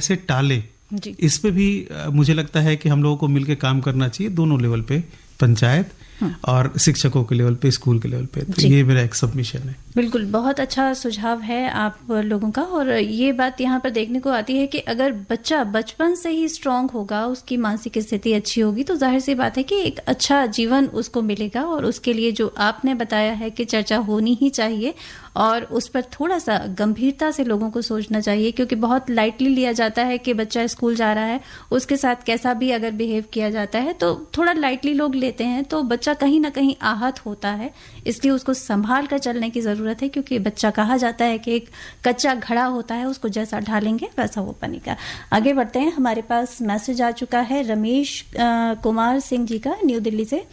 कैसे टाले, इस पे भी मुझे लगता है कि हम लोगों को मिलकर काम करना चाहिए, दोनों लेवल पे, पंचायत और शिक्षकों के लेवल पे, स्कूल के लेवल पे। तो ये मेरा एक सबमिशन है। बिल्कुल, बहुत अच्छा सुझाव है आप लोगों का। और ये बात यहाँ पर देखने को आती है कि अगर बच्चा बचपन से ही स्ट्रांग होगा, उसकी मानसिक स्थिति अच्छी होगी, तो जाहिर सी बात है कि एक अच्छा जीवन उसको मिलेगा। और उसके लिए जो आपने बताया है कि चर्चा होनी ही चाहिए और उस पर थोड़ा सा गंभीरता से लोगों को सोचना चाहिए, क्योंकि बहुत लाइटली लिया जाता है कि बच्चा स्कूल जा रहा है, उसके साथ कैसा भी अगर बिहेव किया जाता है तो थोड़ा लाइटली लोग लेते हैं, तो बच्चा कहीं ना कहीं आहत होता है। इसलिए उसको संभाल कर चलने की जरूरत है, क्योंकि बच्चा कहा जाता है कि एक कच्चा घड़ा होता है, उसको जैसा ढालेंगे वैसा वो बनेगा। आगे बढ़ते हैं, हमारे पास मैसेज आ चुका है रमेश कुमार सिंह जी का, न्यू दिल्ली से।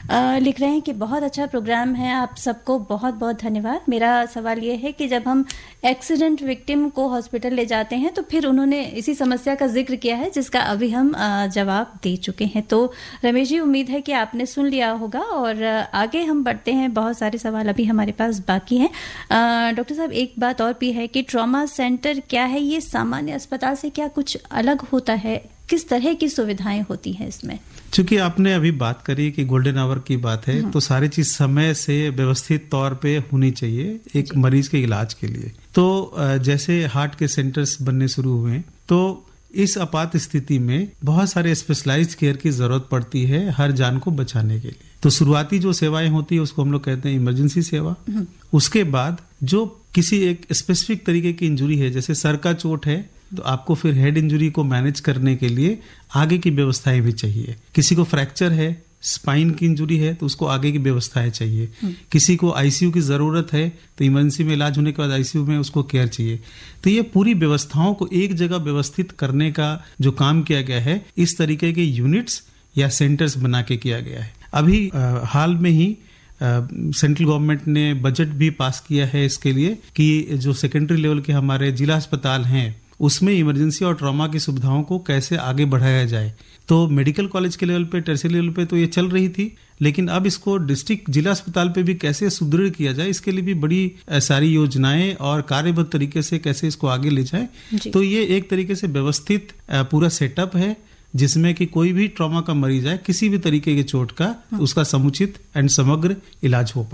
लिख रहे हैं कि बहुत अच्छा प्रोग्राम है, आप सबको बहुत बहुत धन्यवाद। मेरा सवाल ये है कि जब हम एक्सीडेंट विक्टिम को हॉस्पिटल ले जाते हैं तो फिर उन्होंने इसी समस्या का जिक्र किया है जिसका अभी हम जवाब दे चुके हैं। तो रमेश जी, उम्मीद है कि आपने सुन लिया होगा और आगे हम बढ़ते हैं, बहुत सारे सवाल अभी हमारे पास बाकी हैं। डॉक्टर साहब, एक बात और भी है कि ट्रॉमा सेंटर क्या है, ये सामान्य अस्पताल से क्या कुछ अलग होता है? किस तरह की सुविधाएं होती हैं इसमें? चूंकि आपने अभी बात करी कि गोल्डन आवर की बात है, तो सारी चीज समय से व्यवस्थित तौर पे होनी चाहिए एक मरीज के इलाज के लिए। तो जैसे हार्ट के सेंटर्स बनने शुरू हुए, तो इस आपात स्थिति में बहुत सारे स्पेशलाइज्ड केयर की जरूरत पड़ती है हर जान को बचाने के लिए। तो शुरुआती जो सेवाएं होती है उसको हम लोग कहते हैं इमरजेंसी सेवा। उसके बाद जो किसी एक स्पेसिफिक तरीके की इंजुरी है, जैसे सर का चोट है, तो आपको फिर हेड इंजरी को मैनेज करने के लिए आगे की व्यवस्थाएं भी चाहिए। किसी को फ्रैक्चर है, स्पाइन की इंजुरी है, तो उसको आगे की व्यवस्थाएं चाहिए। किसी को आईसीयू की जरूरत है, तो इमरजेंसी में इलाज होने के बाद आईसीयू में उसको केयर चाहिए। तो ये पूरी व्यवस्थाओं को एक जगह व्यवस्थित करने का जो काम किया गया है, इस तरीके के यूनिट्स या सेंटर्स बना के किया गया है। अभी हाल में ही सेंट्रल गवर्नमेंट ने बजट भी पास किया है इसके लिए कि जो सेकेंडरी लेवल के हमारे जिला अस्पताल हैं उसमें इमरजेंसी और ट्रॉमा की सुविधाओं को कैसे आगे बढ़ाया जाए। तो मेडिकल कॉलेज के लेवल पे, टर्शियरी लेवल पे तो ये चल रही थी, लेकिन अब इसको डिस्ट्रिक्ट जिला अस्पताल पे भी कैसे सुदृढ़ किया जाए, इसके लिए भी बड़ी सारी योजनाएं और कार्यबद्ध तरीके से कैसे इसको आगे ले जाए। तो ये एक तरीके से व्यवस्थित पूरा सेटअप है जिसमें कि कोई भी ट्रॉमा का मरीज है, किसी भी तरीके की चोट का, उसका समुचित एंड समग्र इलाज हो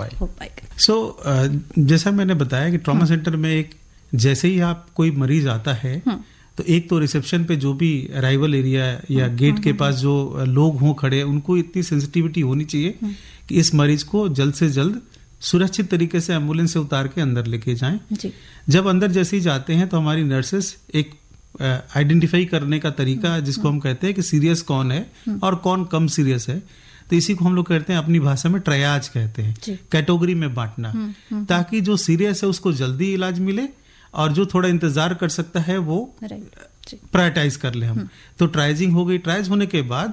पाए। जैसा मैंने बताया कि ट्रॉमा सेंटर में एक जैसे ही आप कोई मरीज आता है, तो एक तो रिसेप्शन पे जो भी अराइवल एरिया या गेट के पास जो लोग हों खड़े, उनको इतनी सेंसिटिविटी होनी चाहिए कि इस मरीज को जल्द से जल्द सुरक्षित तरीके से एम्बुलेंस से उतार के अंदर लेके जाएं। जब अंदर जैसे ही जाते हैं तो हमारी नर्सेस एक आइडेंटिफाई करने का तरीका, जिसको हम कहते हैं कि सीरियस कौन है और कौन कम सीरियस है, तो इसी को हम लोग कहते हैं अपनी भाषा में ट्रायाज कहते हैं, कैटेगरी में बांटना, ताकि जो सीरियस है उसको जल्दी इलाज मिले और जो थोड़ा इंतजार कर सकता है वो प्रायोरिटाइज कर ले हम। तो ट्राइजिंग हो गई। ट्राइज होने के बाद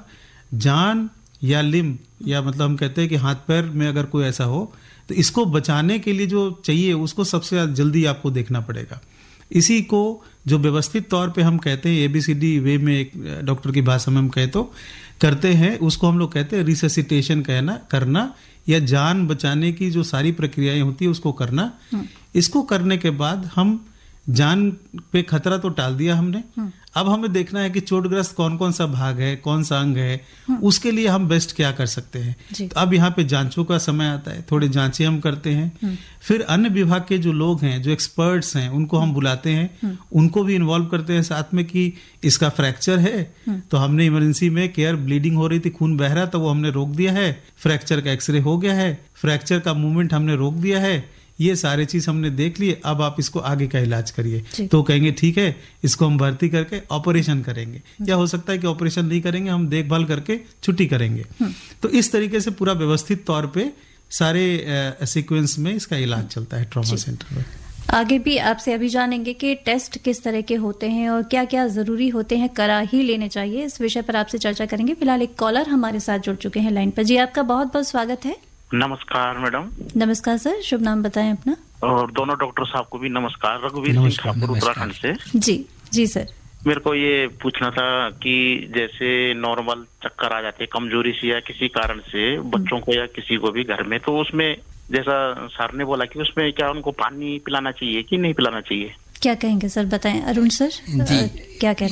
जान या लिम्ब या मतलब हम कहते हैं कि हाथ पैर में अगर कोई ऐसा हो, तो इसको बचाने के लिए जो चाहिए उसको सबसे जल्दी आपको देखना पड़ेगा। इसी को जो व्यवस्थित तौर पे हम कहते हैं ABCD वे में, एक डॉक्टर की भाषा में हम कहे तो करते हैं, उसको हम लोग कहते हैं रिससिटेशन करना या जान बचाने की जो सारी प्रक्रियाएं होती है उसको करना। इसको करने के बाद हम जान पे खतरा तो टाल दिया हमने, अब हमें देखना है कि चोटग्रस्त कौन कौन सा भाग है, कौन सा अंग है, उसके लिए हम बेस्ट क्या कर सकते हैं। तो अब यहाँ पे जांचों का समय आता है, थोड़े जांचें हम करते हैं। फिर अन्य विभाग के जो लोग हैं, जो एक्सपर्ट्स हैं, उनको हम बुलाते हैं, उनको भी इन्वॉल्व करते हैं साथ में कि इसका फ्रैक्चर है, तो हमने इमरजेंसी में केयर, ब्लीडिंग हो रही थी, खून बह रहा था, वो हमने रोक दिया है। फ्रैक्चर का एक्सरे हो गया है, फ्रैक्चर का मूवमेंट हमने रोक दिया है, ये सारे चीज हमने देख लिए, अब आप इसको आगे का इलाज करिए। तो कहेंगे ठीक है, इसको हम भर्ती करके ऑपरेशन करेंगे, या हो सकता है कि ऑपरेशन नहीं करेंगे, हम देखभाल करके छुट्टी करेंगे। तो इस तरीके से पूरा व्यवस्थित तौर पे सारे सीक्वेंस में इसका इलाज चलता है ट्रॉमा सेंटर में। आगे भी आपसे अभी जानेंगे कि टेस्ट किस तरह के होते हैं और क्या क्या जरूरी होते हैं, करा ही लेने चाहिए, इस विषय पर आपसे चर्चा करेंगे। फिलहाल एक कॉलर हमारे साथ जुड़ चुके हैं लाइन पर। जी, आपका बहुत बहुत स्वागत है। नमस्कार मैडम। नमस्कार सर, शुभ नाम बताएं अपना। और दोनों डॉक्टर साहब को भी नमस्कार। रघुवीर सिंह ठाकुर, उत्तराखंड से। जी सर, मेरे को ये पूछना था कि जैसे नॉर्मल चक्कर आ जाते हैं कमजोरी से या किसी कारण से बच्चों को या किसी को भी घर में, तो उसमें जैसा सर ने बोला कि उसमें क्या उनको पानी पिलाना चाहिए कि नहीं पिलाना चाहिए, क्या कहेंगे सर, बताएं। अरुण सर, क्या कह